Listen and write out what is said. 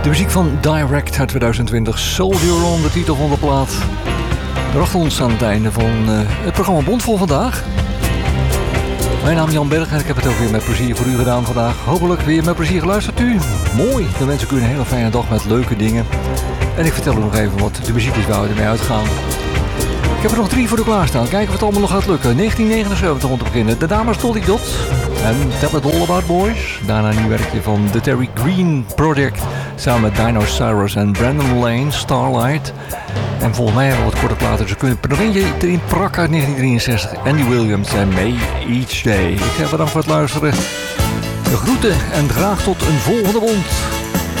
De muziek van Direct uit 2020, Soldier On, de titel van de plaat. Bracht ons aan het einde van het programma Bondvol vandaag. Mijn naam is Jan Berg en ik heb het ook weer met plezier voor u gedaan vandaag. Hopelijk weer met plezier geluisterd u. Mooi, dan wens ik u een hele fijne dag met leuke dingen. En ik vertel u nog even wat de muziek is waar we ermee uitgaan. Ik heb er nog 3 voor u klaarstaan. Kijken of het allemaal nog gaat lukken. 1979 om te beginnen. De dames Dolly Dot en Tell It All About Boys. Daarna een nieuw werkje van The Terry Green Project. Samen met Dino Cyrus en Brandon Lane, Starlight. En volgens mij hebben we wat korte platen. Dus we kunnen er nog eentje erin prakken uit 1963. Andy Williams en May Each Day. Ik zeg bedankt voor het luisteren. De groeten en graag tot een volgende bond.